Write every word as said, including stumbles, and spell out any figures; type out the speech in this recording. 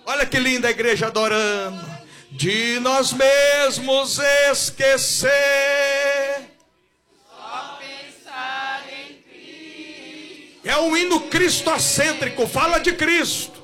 Olha que linda a igreja adorando. De nós mesmos esquecer. Só pensar em Cristo. É um hino cristocêntrico, fala de Cristo.